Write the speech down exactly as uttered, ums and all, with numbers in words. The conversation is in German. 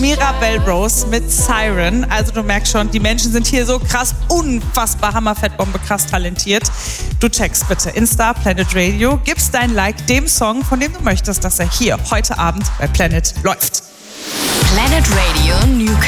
Mirabelle Rose mit Siren. Also du merkst schon, die Menschen sind hier so krass, unfassbar hammerfettbombe krass talentiert. Du checkst bitte Insta, Planet Radio, gibst dein Like dem Song, von dem du möchtest, dass er hier heute Abend bei Planet läuft. Planet Radio Newcastle.